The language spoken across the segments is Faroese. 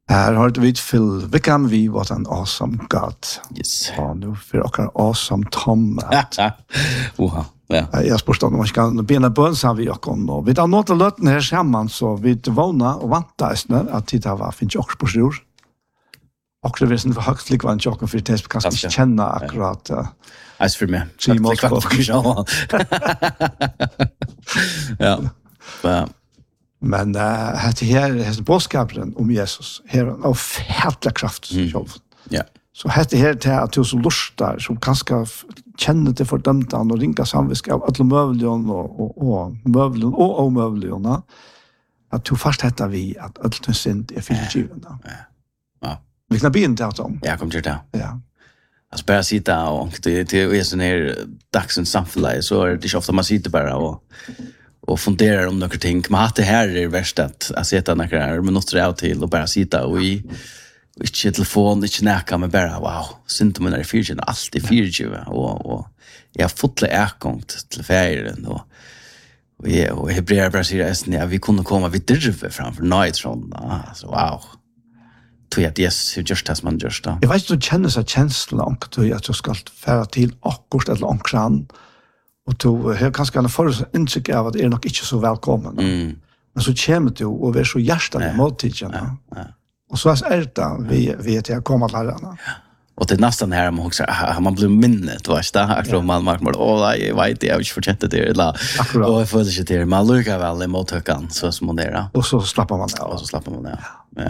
Här har vi Phil Wickham, vi what an awesome God. Yes. Och nu för och awesome Tom. Oha. Ja. Jag spurste om man kan bena bönsa vi och vi tar något löten här samman så vi vana och vanta att titta vad finns också på stor. Också vi sen för högst lik var en chocken för det kanske inte känna akkurat. Alltså för mig. Ja. Ja. Men det här boskapen om Jesus här av fälla kraft själv. Ja. Så här till att du så lustar som kanske känner till fördömta och ringa samvisk av alla mövlion och mövlion och omövlion att du fast heter vi att allt synd är fylgivna. Ja. Vi kan bli inte om. Ja, kommer till det. Ja. Alltså bara sitta och det är sån här dagsens samfällighet så är det inte ofta man sitter bara och funderar om några ting. Man har det här är värst att sätta några minuter av till och bara sitta och inte telefon, inte näka, men bara wow, symptomen är 4G, alltid 4G och jag har fått ägångt till färgen och hebreer bara säger att vi kunde komma vid drivet framför nöjtron, alltså wow. Tror att yes, just as man just då. Jag vet du känner så känslan att du ska färra till akkurat eller omkran och du har kanske en intryck av att det är nog inte så välkommen. Men så kommer du och är så hjärtande måltidjarna. Och så är det vi att jag kommer till herrarna. Och det är nästan här man också man blir minnet vad det akkurat man jag vet jag har inte förtjänat det eller och jag får det till man lukar väl i mottakan så som det är. Och så slappar man av. Ja.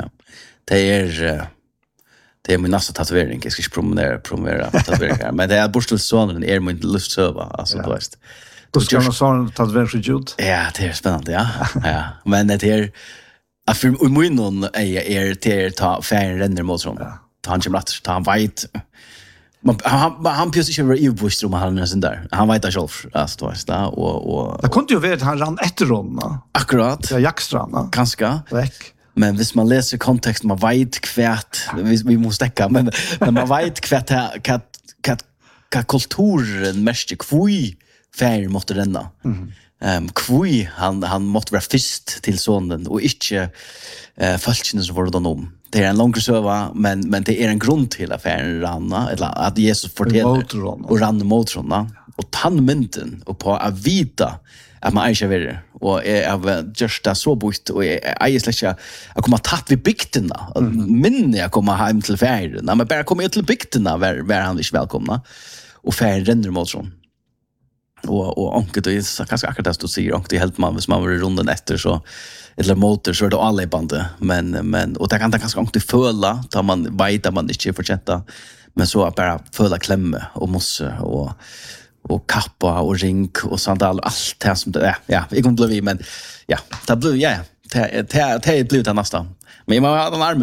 Det är min nästa tatuering. Jag ska inte promovera tatueringar. Men det är borstelsonen är min lustsöva. Alltså, du vet. Du ska ha sån tatueringsjut? Ja, det är spännande, ja. Men det är... För munnen är till att ta färgen ränner mot honom. Han kommer att ta han vet... Han pjus inte över EU-bostrom han är sån där. Han vet det själv. Alltså, och... Det kunde ju vara att han rann efter honom. Akkurat. Ja, jackstrarna. Kanske. Väck. Men hvis man läser kontext man vet kvärt vi måste stäcka men man vet kvärt kulturen mest kvui fär måste renna. Kvui han måste vara först till sonen och inte falskne som var då det är en lång söva men det är en grund till affären ranna eller att Jesus fortäller och ranna mot honom och tandmynten och på att vita att man är över och är just där så bort och är släcka jag kommer tatt vid bygterna men jag kommer hem till färden men bara kommer till bygterna var han inte välkomna och färden ränner mot sån och onket är kanske akkurat det du säger onket helt man hvis man var runden efter så eller motor så är det alla i bandet men och det kan kanske onket föla tar man vet att man inte fortsätta men så bara föla klämme och mosse och kappa och rink och sandal allt det som det ja vi kommer bli men ja det blir det blir det nästa men man har den armen